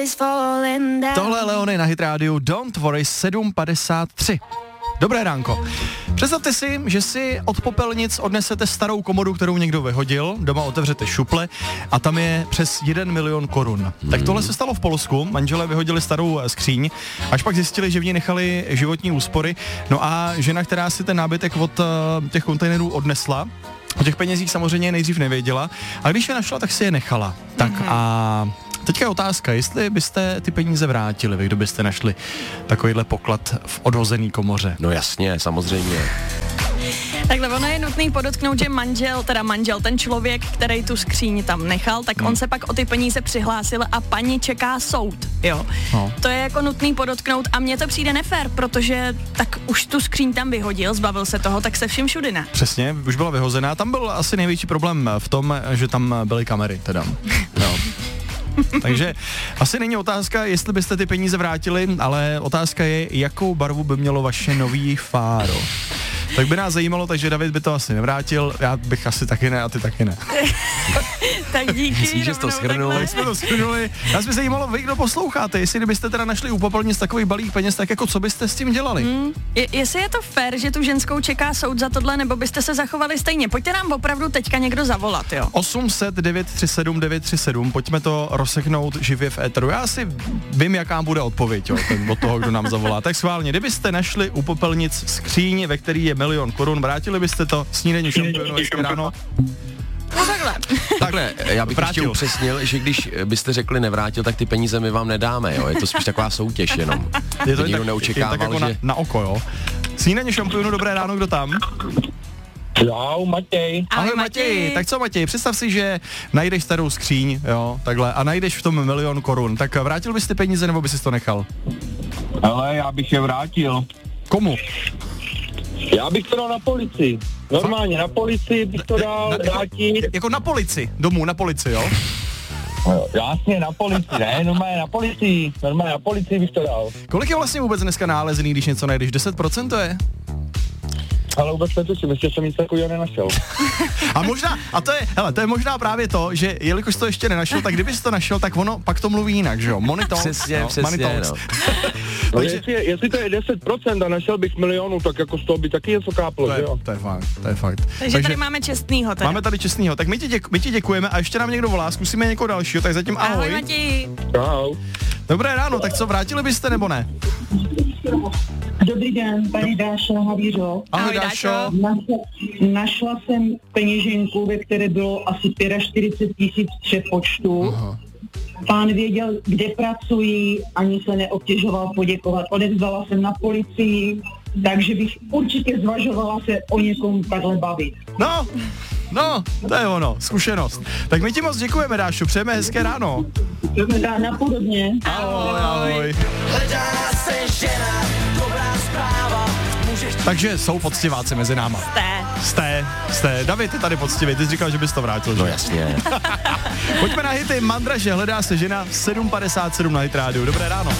Tohle je Leony na Hit Radio Don't Worry 7:53. Dobré ránko. Představte si, že si od popelnic odnesete starou komodu, kterou někdo vyhodil, doma otevřete šuple a tam je přes 1 milion korun. Tak tohle se stalo v Polsku, manželé vyhodili starou skříň, až pak zjistili, že v ní nechali životní úspory. No a žena, která si ten nábytek od těch kontejnerů odnesla, o těch penězích samozřejmě nejdřív nevěděla, a když je našla, tak si je nechala. Tak a teďka je otázka, jestli byste ty peníze vrátili, vy, kdo byste našli takovýhle poklad v odhozený komoře. No jasně, samozřejmě. Takhle ono je nutný podotknout, že manžel, ten člověk, který tu skříň tam nechal, tak on se pak o ty peníze přihlásil a paní čeká soud, jo. No. To je jako nutný podotknout a mně to přijde nefér, protože tak už tu skříň tam vyhodil, zbavil se toho, tak se všim všudy ne. Přesně, už byla vyhozená, tam byl asi největší problém v tom, že tam byly kamery, teda. No. Takže asi není otázka, jestli byste ty peníze vrátili, ale otázka je, jakou barvu by mělo vaše nový fáro. Tak by nás zajímalo, takže David by to asi nevrátil, já bych asi taky ne a ty taky ne. Tak díky. Myslíš, že jsi to shrnul? Tak jsme to shrnuli. Nás by zajímalo, vy kdo posloucháte, jestli kdybyste teda našli u popelnic takový balík peněz, tak jako co byste s tím dělali? Jestli je to fér, že tu ženskou čeká soud za tohle, nebo byste se zachovali stejně? Pojďte nám opravdu teďka někdo zavolat, jo. 800 937 937, pojďme to rozseknout živě v éteru. Já asi vím, jaká bude odpověď, jo, od toho, kdo nám zavolá. Tak schválně, kdybyste našli u popelnic skříň, ve který je 1 milion korun, vrátili byste to snídení šampionu ráno? No takhle, já bych ještě upřesnil, že když byste řekli nevrátil, tak ty peníze my vám nedáme, jo. Je to spíš taková soutěž jenom. Je to nikdo neočekával, tak jako že... na oko, jo. Snídení šampionu, dobré ráno, kdo tam? Čau, Matěj. Ahoj Matěj. Tak co Matěj, představ si, že najdeš starou skříň, jo, takhle, a najdeš v tom 1 milion korun, tak vrátil bys ty peníze, nebo bys si to nechal? Ale já bych je vrátil. Komu? Já bych to dal na policii. Normálně na policii bych to dal vrátit. Jako na policii, domů na policii, jo? Jasně, na policii, ne, normálně na policii bych to dal. Kolik je vlastně vůbec dneska nálezený, když něco najdeš? 10% to je? Ale vůbec netuším, ještě jsem nic takového nenašel. A možná, to je možná právě to, že jelikož to ještě nenašel, tak kdybys to našel, tak ono pak to mluví jinak, že jo? Přesně, no. Takže jestli to je 10% a našel bych milionu, tak jako z toho by taky něco káplo, že jo? To je fakt. Takže tady máme čestnýho. Teda. Máme tady čestnýho, tak my ti děkujeme a ještě nám někdo volá, zkusíme někoho dalšího, tak zatím ahoj. Ahoj Matěj. Čau. Dobré ráno, tak co, vrátili byste nebo ne? Dobrý den, tady Dáša Havířov. Ahoj Dášo. Našla jsem peněženku, ve které bylo asi 45 000 přepočtů. Pán věděl, kde pracují, ani se neobtěžoval poděkovat. Odevzdala jsem na policii, takže bych určitě zvažovala se o někom takhle bavit. No, to je ono, zkušenost. Tak my ti moc děkujeme, Dášo, přejeme hezké ráno. Rána podobně. Ahoj. Takže jsou poctiváci mezi náma. Jste. David je tady poctivý, ty jsi říkal, že bys to vrátil, že? No jasně. Pojďme na hity, Mandraže, hledá se žena, 7:57 na Hit Radio. Dobré ráno.